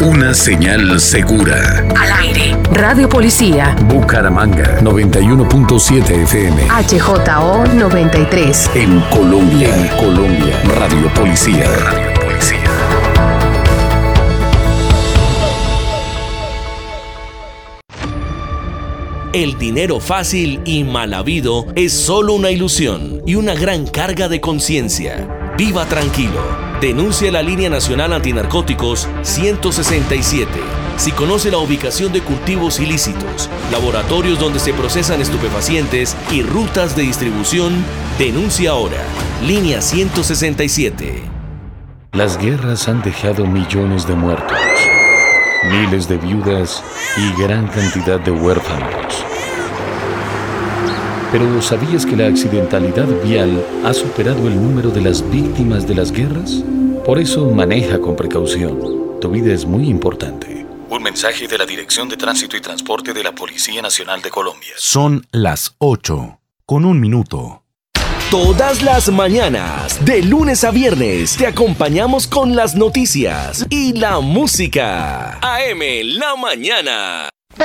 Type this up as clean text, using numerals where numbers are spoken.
Una señal segura. Al aire. Radio Policía. Bucaramanga 91.7 FM. HJO 93. En Colombia. Radio Policía. El dinero fácil y mal habido es solo una ilusión y una gran carga de conciencia. Viva tranquilo. Denuncia la Línea Nacional Antinarcóticos 167. Si conoce la ubicación de cultivos ilícitos, laboratorios donde se procesan estupefacientes y rutas de distribución, denuncia ahora. Línea 167. Las guerras han dejado millones de muertos, miles de viudas y gran cantidad de huérfanos. Pero ¿sabías que la accidentalidad vial ha superado el número de las víctimas de las guerras? Por eso maneja con precaución. Tu vida es muy importante. Un mensaje de la Dirección de Tránsito y Transporte de la Policía Nacional de Colombia. Son las 8:01. Todas las mañanas, de lunes a viernes, te acompañamos con las noticias y la música. AM La Mañana.